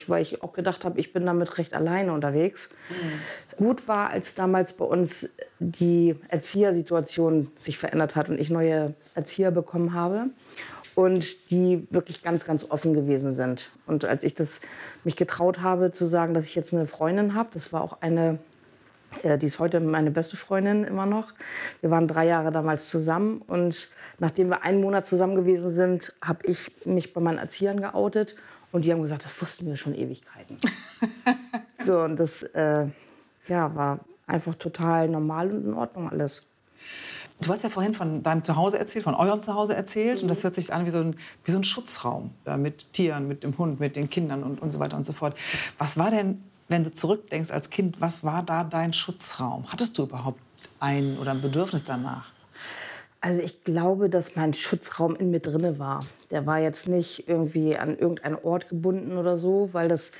weil ich auch gedacht habe, ich bin damit recht alleine unterwegs. Gut war, als damals bei uns die Erziehersituation sich verändert hat und ich neue Erzieher bekommen habe und die wirklich ganz, ganz offen gewesen sind. Und als ich mich getraut habe zu sagen, dass ich jetzt eine Freundin habe, das war auch eine, die ist heute meine beste Freundin immer noch. Wir waren 3 Jahre damals zusammen und nachdem wir einen Monat zusammen gewesen sind, habe ich mich bei meinen Erziehern geoutet. Und die haben gesagt, das wussten wir schon Ewigkeiten. So, und das war einfach total normal und in Ordnung alles. Du hast ja vorhin von deinem Zuhause erzählt, von eurem Zuhause erzählt. Und das hört sich an wie so ein Schutzraum. Mit Tieren, mit dem Hund, mit den Kindern und so weiter und so fort. Was war denn, wenn du zurückdenkst als Kind, was war da dein Schutzraum? Hattest du überhaupt einen oder ein Bedürfnis danach? Also ich glaube, dass mein Schutzraum in mir drinne war. Der war jetzt nicht irgendwie an irgendeinen Ort gebunden oder so, weil das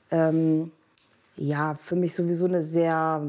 für mich sowieso eine sehr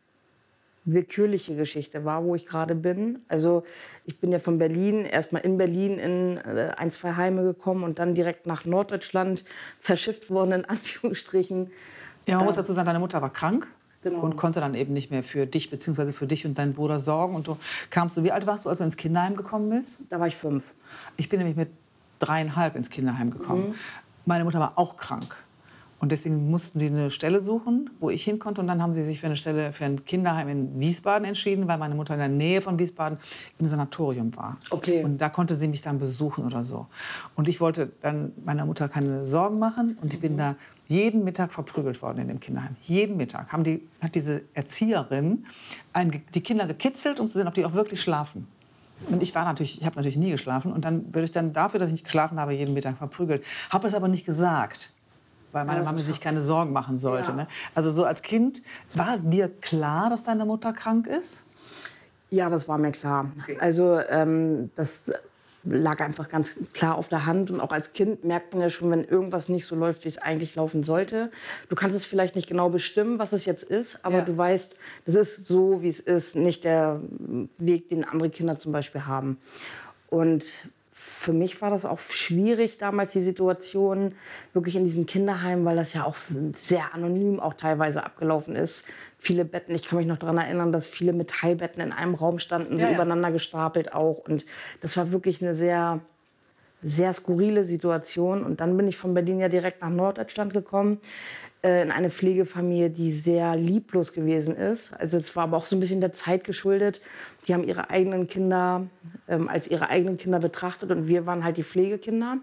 willkürliche Geschichte war, wo ich gerade bin. Also ich bin ja von Berlin, erstmal in Berlin in 1, 2 Heime gekommen und dann direkt nach Norddeutschland verschifft worden, in Anführungsstrichen. Ja, man muss dazu sagen, deine Mutter war krank. Genau. Und konnte dann eben nicht mehr für dich bzw. für dich und deinen Bruder sorgen. Und wie alt warst du, als du ins Kinderheim gekommen bist? Da war ich 5. Ich bin nämlich mit 3,5 ins Kinderheim gekommen. Meine Mutter war auch krank. Und deswegen mussten die eine Stelle suchen, wo ich hin konnte. Und dann haben sie sich für eine Stelle für ein Kinderheim in Wiesbaden entschieden, weil meine Mutter in der Nähe von Wiesbaden im Sanatorium war. Okay. Und da konnte sie mich dann besuchen oder so. Und ich wollte dann meiner Mutter keine Sorgen machen. Und ich bin da jeden Mittag verprügelt worden in dem Kinderheim. Jeden Mittag hat diese Erzieherin die Kinder gekitzelt, um zu sehen, ob die auch wirklich schlafen. Und ich habe natürlich nie geschlafen. Und dann würde ich dann dafür, dass ich nicht geschlafen habe, jeden Mittag verprügelt. Habe es aber nicht gesagt, weil meine Mama sich keine Sorgen machen sollte. Ja. Ne? Also so als Kind, war dir klar, dass deine Mutter krank ist? Ja, das war mir klar. Okay. Also das lag einfach ganz klar auf der Hand. Und auch als Kind merkt man ja schon, wenn irgendwas nicht so läuft, wie es eigentlich laufen sollte. Du kannst es vielleicht nicht genau bestimmen, was es jetzt ist, aber du weißt, das ist so, wie es ist, nicht der Weg, den andere Kinder zum Beispiel haben. Und für mich war das auch schwierig damals, die Situation wirklich in diesem Kinderheim, weil das ja auch sehr anonym auch teilweise abgelaufen ist. Viele Betten, ich kann mich noch daran erinnern, dass viele Metallbetten in einem Raum standen, so übereinander gestapelt auch. Und das war wirklich eine sehr, sehr skurrile Situation. Und dann bin ich von Berlin ja direkt nach Norddeutschland gekommen, in eine Pflegefamilie, die sehr lieblos gewesen ist. Also es war aber auch so ein bisschen der Zeit geschuldet. Die haben ihre eigenen Kinder als ihre eigenen Kinder betrachtet und wir waren halt die Pflegekinder.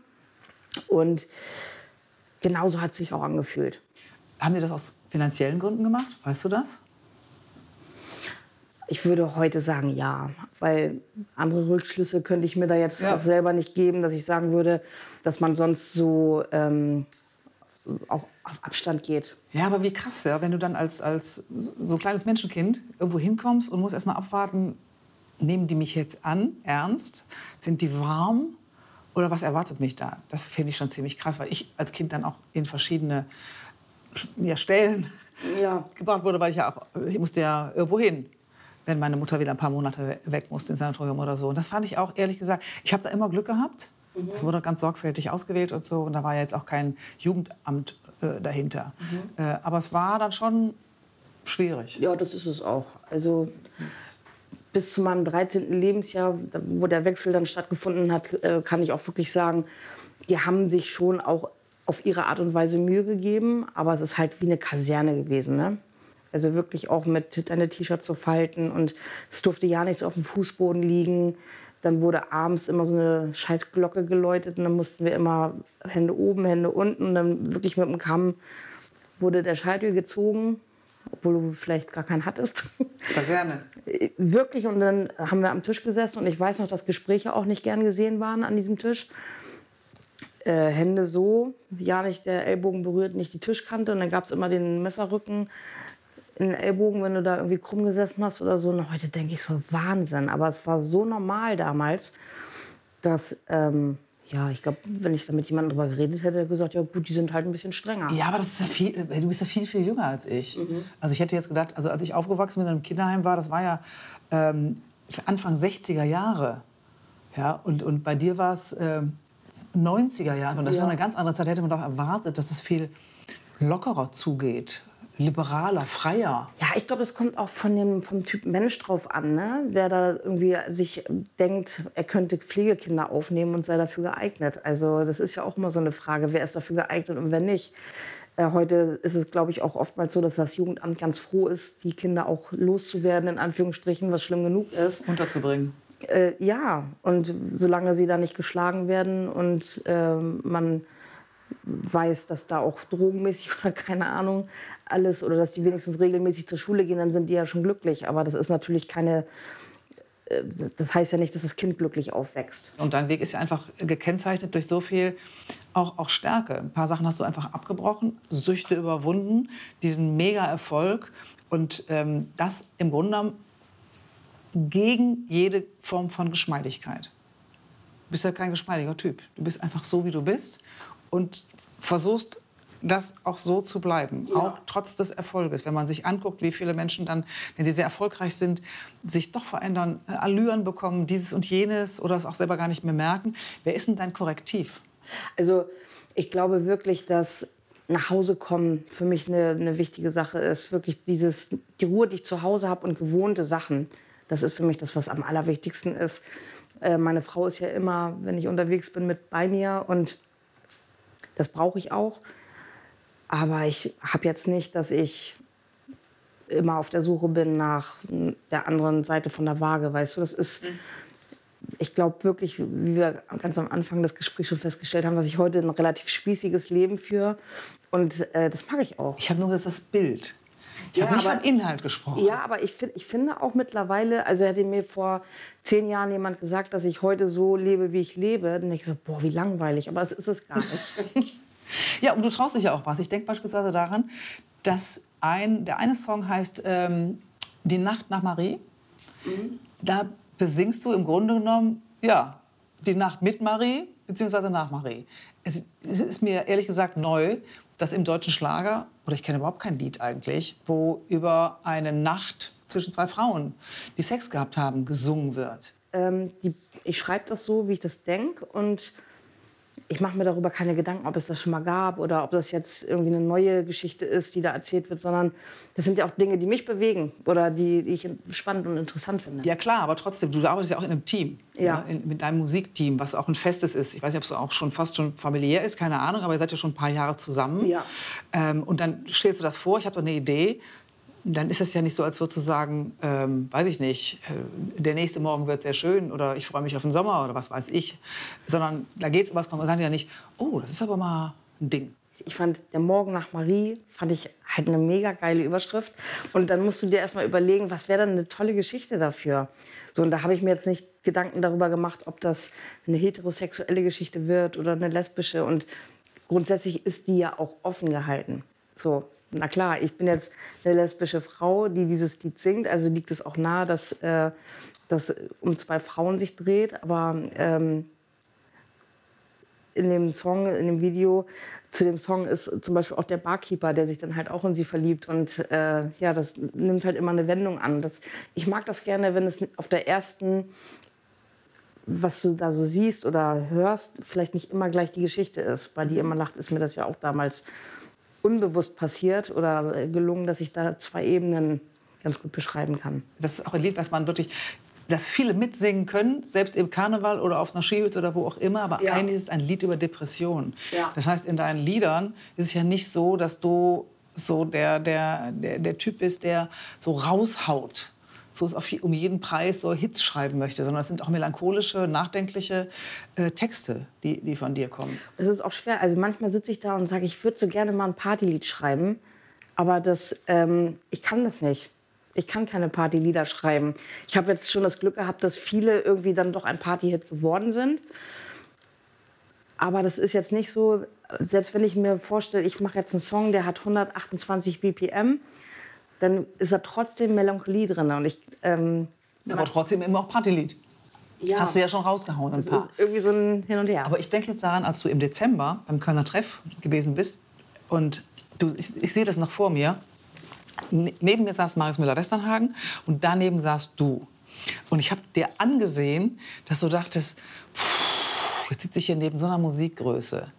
Und genauso hat es sich auch angefühlt. Haben die das aus finanziellen Gründen gemacht? Weißt du das? Ich würde heute sagen, ja. Weil andere Rückschlüsse könnte ich mir da jetzt auch selber nicht geben, dass ich sagen würde, dass man sonst so auch auf Abstand geht. Ja, aber wie krass, ja, wenn du dann als so ein kleines Menschenkind irgendwo hinkommst und musst erst mal abwarten, nehmen die mich jetzt an, ernst? Sind die warm? Oder was erwartet mich da? Das finde ich schon ziemlich krass, weil ich als Kind dann auch in verschiedene Stellen gebracht wurde, weil ich musste ja irgendwo hin, wenn meine Mutter wieder ein paar Monate weg musste ins Sanatorium oder so. Und das fand ich auch, ehrlich gesagt, ich habe da immer Glück gehabt. Das wurde ganz sorgfältig ausgewählt und so. Und da war ja jetzt auch kein Jugendamt dahinter. Aber es war dann schon schwierig. Ja, das ist es auch. Also bis zu meinem 13. Lebensjahr, wo der Wechsel dann stattgefunden hat, kann ich auch wirklich sagen, die haben sich schon auch auf ihre Art und Weise Mühe gegeben. Aber es ist halt wie eine Kaserne gewesen, ne? Also wirklich auch mit deine T-Shirts zu falten. Und es durfte ja nichts auf dem Fußboden liegen. Dann wurde abends immer so eine Scheißglocke geläutet und dann mussten wir immer Hände oben, Hände unten. Und dann wirklich mit dem Kamm wurde der Scheitel gezogen, obwohl du vielleicht gar keinen hattest. Kaserne. Wirklich, und dann haben wir am Tisch gesessen und ich weiß noch, dass Gespräche auch nicht gern gesehen waren an diesem Tisch. Hände so, ja nicht der Ellbogen berührt, nicht die Tischkante. Und dann gab es immer den Messerrücken in den Ellbogen, wenn du da irgendwie krumm gesessen hast oder so. Und heute denke ich so, Wahnsinn. Aber es war so normal damals, dass, ich glaube, wenn ich da mit jemandem drüber geredet hätte, gesagt, ja gut, die sind halt ein bisschen strenger. Ja, aber das ist ja du bist ja viel, viel jünger als ich. Also ich hätte jetzt gedacht, also als ich aufgewachsen bin und im Kinderheim war, das war ja Anfang 60er Jahre. Ja, und bei dir war es 90er Jahre. Und das ist eine ganz andere Zeit. Da hätte man doch erwartet, dass es viel lockerer zugeht, liberaler, freier. Ja, ich glaube, es kommt auch vom Typ Mensch drauf an, ne? Wer da irgendwie sich denkt, er könnte Pflegekinder aufnehmen und sei dafür geeignet. Also das ist ja auch immer so eine Frage, wer ist dafür geeignet und wer nicht. Heute ist es, glaube ich, auch oftmals so, dass das Jugendamt ganz froh ist, die Kinder auch loszuwerden, in Anführungsstrichen, was schlimm genug ist. Unterzubringen. Ja, und solange sie da nicht geschlagen werden und man weiß, dass da auch drogenmäßig oder keine Ahnung alles oder dass die wenigstens regelmäßig zur Schule gehen, dann sind die ja schon glücklich. Aber das ist natürlich das heißt ja nicht, dass das Kind glücklich aufwächst. Und dein Weg ist ja einfach gekennzeichnet durch so viel auch Stärke. Ein paar Sachen hast du einfach abgebrochen, Süchte überwunden, diesen Mega-Erfolg und das im Grunde genommen gegen jede Form von Geschmeidigkeit. Du bist ja kein geschmeidiger Typ. Du bist einfach so, wie du bist und versuchst, das auch so zu bleiben, ja. Auch trotz des Erfolges. Wenn man sich anguckt, wie viele Menschen dann, wenn sie sehr erfolgreich sind, sich doch verändern, Allüren bekommen, dieses und jenes oder es auch selber gar nicht mehr merken. Wer ist denn dein Korrektiv? Also ich glaube wirklich, dass nach Hause kommen für mich eine wichtige Sache ist. Wirklich die Ruhe, die ich zu Hause habe und gewohnte Sachen. Das ist für mich das, was am allerwichtigsten ist. Meine Frau ist ja immer, wenn ich unterwegs bin, mit bei mir und das brauche ich auch. Aber ich habe jetzt nicht, dass ich immer auf der Suche bin nach der anderen Seite von der Waage, weißt du. Das ist, ich glaube wirklich, wie wir ganz am Anfang des Gesprächs schon festgestellt haben, dass ich heute ein relativ spießiges Leben führe und das mag ich auch. Ich habe nur das Bild. Ich habe nicht von Inhalt gesprochen. Ja, aber ich finde auch mittlerweile, also hätte mir vor 10 Jahren jemand gesagt, dass ich heute so lebe, wie ich lebe, dann hätte ich gesagt, boah, wie langweilig, aber es ist es gar nicht. Ja, und du traust dich ja auch was. Ich denke beispielsweise daran, dass der eine Song heißt Die Nacht nach Marie. Mhm. Da besingst du im Grunde genommen, ja, die Nacht mit Marie bzw. nach Marie. Es ist mir ehrlich gesagt neu, dass im deutschen Schlager, oder ich kenne überhaupt kein Lied eigentlich, wo über eine Nacht zwischen 2 Frauen, die Sex gehabt haben, gesungen wird. Ich schreibe das so, wie ich das denke und ich mache mir darüber keine Gedanken, ob es das schon mal gab oder ob das jetzt irgendwie eine neue Geschichte ist, die da erzählt wird, sondern das sind ja auch Dinge, die mich bewegen oder die ich spannend und interessant finde. Ja klar, aber trotzdem, du arbeitest ja auch in einem Team, ja. Mit deinem Musikteam, was auch ein festes ist. Ich weiß nicht, ob es auch schon fast schon familiär ist, keine Ahnung, aber ihr seid ja schon ein paar Jahre zusammen. Ja. Und dann stellst du das vor, ich habe doch eine Idee. Dann ist es ja nicht so, als würdest du sagen, weiß ich nicht, der nächste Morgen wird sehr schön oder ich freue mich auf den Sommer oder was weiß ich. Sondern da geht es um was, man sagt ja nicht, oh, das ist aber mal ein Ding. Ich fand, der Morgen nach Marie, fand ich halt eine mega geile Überschrift. Und dann musst du dir erst mal überlegen, was wäre denn eine tolle Geschichte dafür. So, und da habe ich mir jetzt nicht Gedanken darüber gemacht, ob das eine heterosexuelle Geschichte wird oder eine lesbische. Und grundsätzlich ist die ja auch offen gehalten. So. Na klar, ich bin jetzt eine lesbische Frau, die dieses Lied singt. Also liegt es auch nahe, dass das um 2 Frauen sich dreht. Aber in dem Song, in dem Video zu dem Song ist zum Beispiel auch der Barkeeper, der sich dann halt auch in sie verliebt. Und ja, das nimmt halt immer eine Wendung an. Ich mag das gerne, wenn es auf der ersten, was du da so siehst oder hörst, vielleicht nicht immer gleich die Geschichte ist. Bei Die immer lacht ist mir das ja auch damals unbewusst passiert oder gelungen, dass ich da 2 Ebenen ganz gut beschreiben kann. Das ist auch ein Lied, was man wirklich, dass viele mitsingen können, selbst im Karneval oder auf einer Skihütte oder wo auch immer. Aber ja. Eigentlich ist es ein Lied über Depressionen. Ja. Das heißt, in deinen Liedern ist es ja nicht so, dass du so der Typ bist, der so raushaut. So ist um jeden Preis so Hits schreiben möchte, sondern es sind auch melancholische, nachdenkliche Texte, die von dir kommen. Das ist auch schwer. Also manchmal sitze ich da und sage, ich würde so gerne mal ein Partylied schreiben, aber ich kann das nicht. Ich kann keine Partylieder schreiben. Ich habe jetzt schon das Glück gehabt, dass viele irgendwie dann doch ein Partyhit geworden sind. Aber das ist jetzt nicht so, selbst wenn ich mir vorstelle, ich mache jetzt einen Song, der hat 128 BPM, dann ist da trotzdem Melancholie drin. Und aber trotzdem immer auch Partylied. Ja. Hast du ja schon rausgehauen, ein paar. Das ist irgendwie so ein Hin und Her. Aber ich denke jetzt daran, als du im Dezember beim Kölner Treff gewesen bist und ich sehe das noch vor mir. Neben mir saß Marius Müller-Westernhagen und daneben saßt du. Und ich habe dir angesehen, dass du dachtest, jetzt sitze ich hier neben so einer Musikgröße.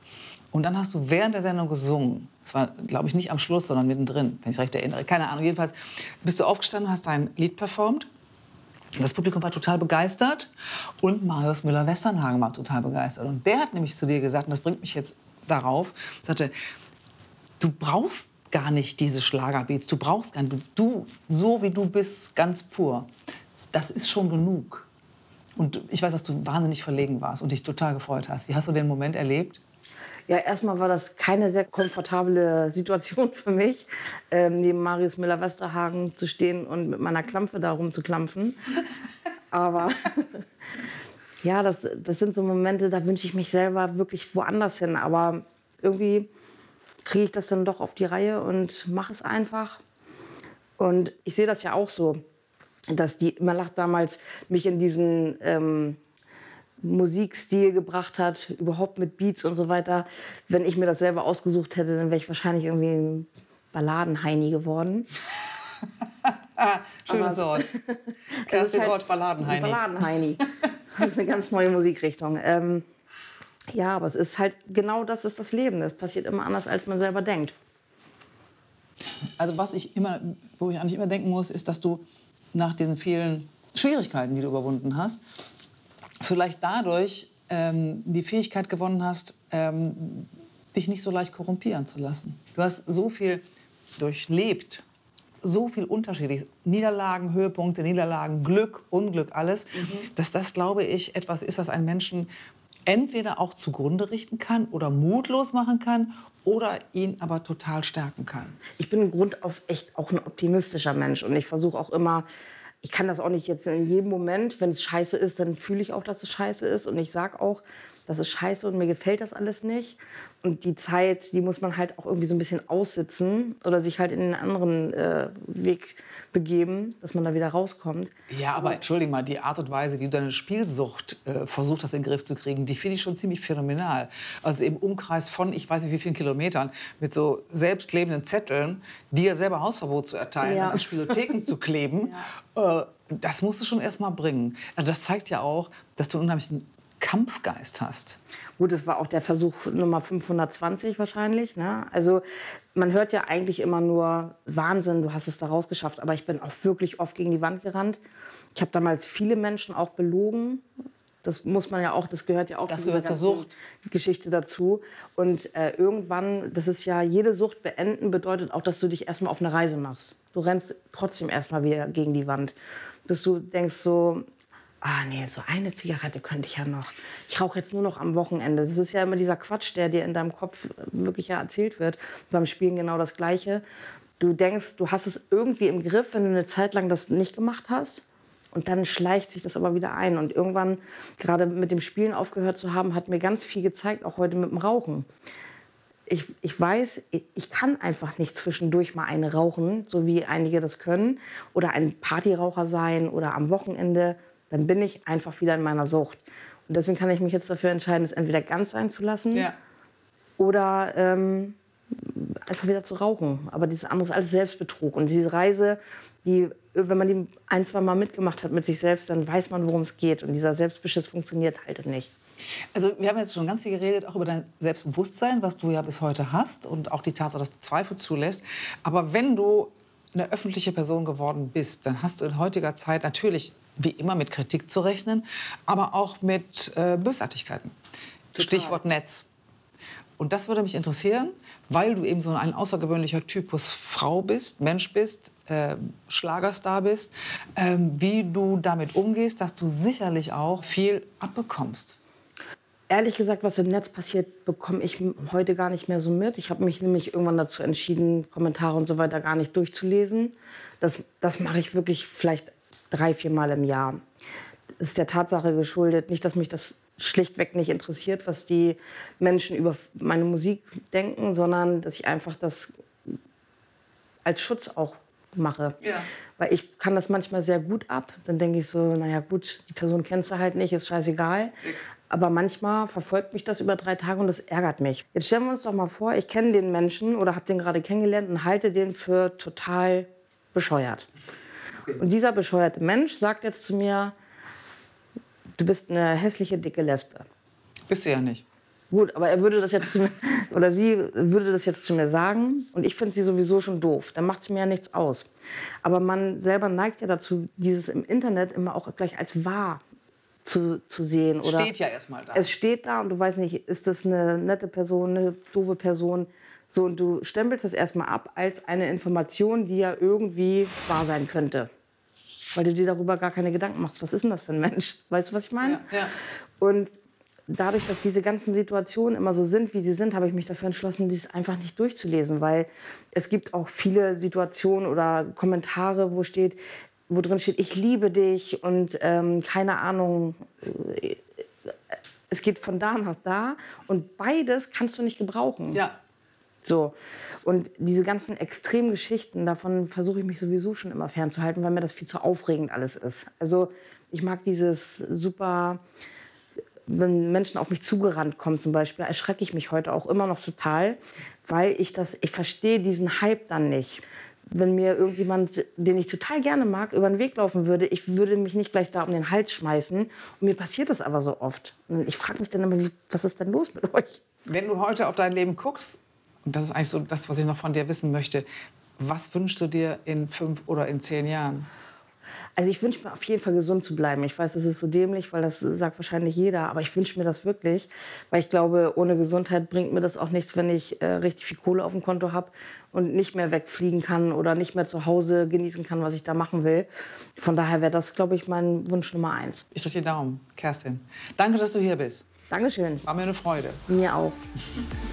Und dann hast du während der Sendung gesungen. Das war, glaube ich, nicht am Schluss, sondern mittendrin, wenn ich recht erinnere. Keine Ahnung. Jedenfalls bist du aufgestanden, hast dein Lied performt. Das Publikum war total begeistert. Und Marius Müller-Westernhagen war total begeistert. Und der hat nämlich zu dir gesagt, und das bringt mich jetzt darauf, sagte, du brauchst gar nicht diese Schlagerbeats. Du brauchst gar nicht. Du, so wie du bist, ganz pur. Das ist schon genug. Und ich weiß, dass du wahnsinnig verlegen warst und dich total gefreut hast. Wie hast du den Moment erlebt? Ja, erstmal war das keine sehr komfortable Situation für mich, neben Marius Müller-Westernhagen zu stehen und mit meiner Klampfe da rumzuklampfen. Aber ja, das sind so Momente, da wünsche ich mich selber wirklich woanders hin. Aber irgendwie kriege ich das dann doch auf die Reihe und mache es einfach. Und ich sehe das ja auch so, dass die Immerlach damals mich in diesen Musikstil gebracht hat, überhaupt mit Beats und so weiter. Wenn ich mir das selber ausgesucht hätte, dann wäre ich wahrscheinlich irgendwie ein Balladenheini geworden. Schönes Wort. Kerstin Wort, Balladenheini. Balladenheini. Das ist eine ganz neue Musikrichtung. Ja, aber es ist halt, genau das ist das Leben. Es passiert immer anders, als man selber denkt. Also wo ich eigentlich immer denken muss, ist, dass du nach diesen vielen Schwierigkeiten, die du überwunden hast, vielleicht dadurch die Fähigkeit gewonnen hast, dich nicht so leicht korrumpieren zu lassen. Du hast so viel durchlebt, so viel unterschiedlich. Niederlagen, Höhepunkte, Niederlagen, Glück, Unglück, alles. Dass das, glaube ich, etwas ist, was einen Menschen entweder auch zugrunde richten kann oder mutlos machen kann oder ihn aber total stärken kann. Ich bin im Grund auf echt auch ein optimistischer Mensch und ich versuche auch immer, ich kann das auch nicht jetzt in jedem Moment, wenn es scheiße ist, dann fühle ich auch, dass es scheiße ist und ich sage auch, das ist scheiße und mir gefällt das alles nicht. Und die Zeit, die muss man halt auch irgendwie so ein bisschen aussitzen oder sich halt in einen anderen Weg begeben, dass man da wieder rauskommt. Ja, aber entschuldige mal, die Art und Weise, wie du deine Spielsucht versucht hast in den Griff zu kriegen, die finde ich schon ziemlich phänomenal. Also im Umkreis von, ich weiß nicht wie vielen Kilometern, mit so selbstklebenden Zetteln, dir selber Hausverbot zu erteilen und an Spielotheken zu kleben, das musst du schon erst mal bringen. Also das zeigt ja auch, dass du einen unheimlichen Kampfgeist hast. Gut, das war auch der Versuch Nummer 520 wahrscheinlich. Ne? Also man hört ja eigentlich immer nur, Wahnsinn, du hast es da rausgeschafft. Aber ich bin auch wirklich oft gegen die Wand gerannt. Ich habe damals viele Menschen auch belogen. Das muss man ja auch, das gehört ja auch zu dieser ganzen Geschichte dazu. Und irgendwann, das ist ja, jede Sucht beenden bedeutet auch, dass du dich erstmal auf eine Reise machst. Du rennst trotzdem erstmal wieder gegen die Wand. Bis du denkst so, ah nee, so eine Zigarette könnte ich ja noch. Ich rauche jetzt nur noch am Wochenende. Das ist ja immer dieser Quatsch, der dir in deinem Kopf wirklich ja erzählt wird. Beim Spielen genau das Gleiche. Du denkst, du hast es irgendwie im Griff, wenn du eine Zeit lang das nicht gemacht hast. Und dann schleicht sich das aber wieder ein. Und irgendwann, gerade mit dem Spielen aufgehört zu haben, hat mir ganz viel gezeigt, auch heute mit dem Rauchen. Ich weiß, ich kann einfach nicht zwischendurch mal eine rauchen, so wie einige das können. Oder ein Partyraucher sein oder am Wochenende. Dann bin ich einfach wieder in meiner Sucht. Und deswegen kann ich mich jetzt dafür entscheiden, es entweder ganz sein zu lassen oder einfach wieder zu rauchen. Aber dieses andere ist alles Selbstbetrug. Und diese Reise, die, wenn man die ein, zwei Mal mitgemacht hat mit sich selbst, dann weiß man, worum es geht. Und dieser Selbstbeschiss funktioniert halt nicht. Also wir haben jetzt schon ganz viel geredet, auch über dein Selbstbewusstsein, was du ja bis heute hast und auch die Tatsache, dass du Zweifel zulässt. Aber wenn du eine öffentliche Person geworden bist, dann hast du in heutiger Zeit natürlich wie immer mit Kritik zu rechnen, aber auch mit Bösartigkeiten. Total. Stichwort Netz. Und das würde mich interessieren, weil du eben so ein außergewöhnlicher Typus Frau bist, Mensch bist, Schlagerstar bist, wie du damit umgehst, dass du sicherlich auch viel abbekommst. Ehrlich gesagt, was im Netz passiert, bekomme ich heute gar nicht mehr so mit. Ich habe mich nämlich irgendwann dazu entschieden, Kommentare und so weiter gar nicht durchzulesen. Das mache ich wirklich vielleicht 3-4 Mal im Jahr. Das ist der Tatsache geschuldet, nicht, dass mich das schlichtweg nicht interessiert, was die Menschen über meine Musik denken, sondern dass ich einfach das als Schutz auch mache. Ja. Weil ich kann das manchmal sehr gut ab. Dann denke ich so, naja gut, die Person kennst du halt nicht, ist scheißegal. Aber manchmal verfolgt mich das über 3 Tage und das ärgert mich. Jetzt stellen wir uns doch mal vor, ich kenne den Menschen oder habe den gerade kennengelernt und halte den für total bescheuert. Und dieser bescheuerte Mensch sagt jetzt zu mir, du bist eine hässliche, dicke Lesbe. Bist du ja nicht. Gut, aber er würde das jetzt zu mir, oder sie würde das jetzt zu mir sagen und ich finde sie sowieso schon doof. Dann macht es mir ja nichts aus. Aber man selber neigt ja dazu, dieses im Internet immer auch gleich als wahr zu sehen. Es steht ja erstmal da. Es steht da und du weißt nicht, ist das eine nette Person, eine doofe Person. So, und du stempelst das erstmal ab als eine Information, die ja irgendwie wahr sein könnte. Weil du dir darüber gar keine Gedanken machst. Was ist denn das für ein Mensch? Weißt du, was ich meine? Ja. Und dadurch, dass diese ganzen Situationen immer so sind, wie sie sind, habe ich mich dafür entschlossen, dies einfach nicht durchzulesen. Weil es gibt auch viele Situationen oder Kommentare, wo drin steht, ich liebe dich und keine Ahnung, es geht von da nach da und beides kannst du nicht gebrauchen. Ja. So. Und diese ganzen extremen Geschichten, davon versuche ich mich sowieso schon immer fernzuhalten, weil mir das viel zu aufregend alles ist. Also ich mag dieses super, wenn Menschen auf mich zugerannt kommen zum Beispiel, erschrecke ich mich heute auch immer noch total, weil ich verstehe diesen Hype dann nicht. Wenn mir irgendjemand, den ich total gerne mag, über den Weg laufen würde, ich würde mich nicht gleich da um den Hals schmeißen. Und mir passiert das aber so oft. Und ich frage mich dann immer, was ist denn los mit euch? Wenn du heute auf dein Leben guckst, und das ist eigentlich so das, was ich noch von dir wissen möchte, was wünschst du dir in 5 oder in 10 Jahren? Also ich wünsche mir auf jeden Fall, gesund zu bleiben. Ich weiß, das ist so dämlich, weil das sagt wahrscheinlich jeder. Aber ich wünsche mir das wirklich, weil ich glaube, ohne Gesundheit bringt mir das auch nichts, wenn ich richtig viel Kohle auf dem Konto habe und nicht mehr wegfliegen kann oder nicht mehr zu Hause genießen kann, was ich da machen will. Von daher wäre das, glaube ich, mein Wunsch Nummer 1. Ich drücke die Daumen, Kerstin. Danke, dass du hier bist. Dankeschön. War mir eine Freude. Mir auch.